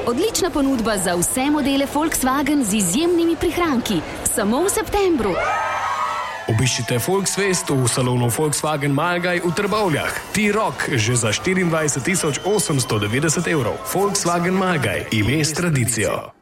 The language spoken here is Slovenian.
Odlična ponudba za vse modele Volkswagen z izjemnimi prihranki. Samo v septembru. Obiščite Volksfest v salonu Volkswagen Malgaj v Trbovljah. T-Roc že za 24 890 €. Volkswagen Malgaj, ime s tradicijo.